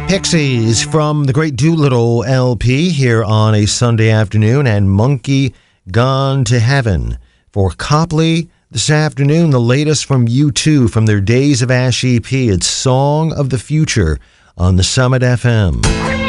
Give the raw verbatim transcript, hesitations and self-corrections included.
Pixies from the Great Doolittle L P here on a Sunday afternoon, and Monkey Gone to Heaven for Copley this afternoon. The latest from U two from their Days of Ash E P. It's Song of the Future on the Summit F M.